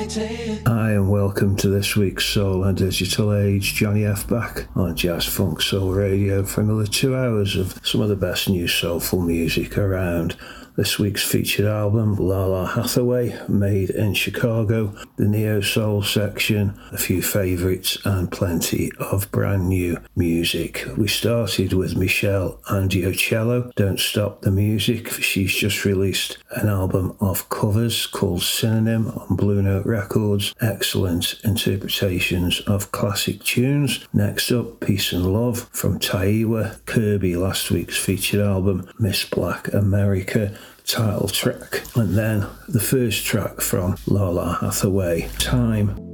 Hi and welcome to this week's Soul and Digital Age. Johnny F back on Jazz Funk Soul Radio for another 2 hours of some of the best new soulful music around. This week's featured album, Lalah Hathaway, made in Chicago, the Neo Soul section, a few favourites and plenty of brand new music. We started with Michelle Andiocello, Don't Stop the Music. She's just released an album of covers called Synonym on Blue Note Records. Excellent interpretations of classic tunes. Next up, Peace and Love from Taiwa Kirby, last week's featured album, Miss Black America, title track. And then the first track from Lalah Hathaway, Time.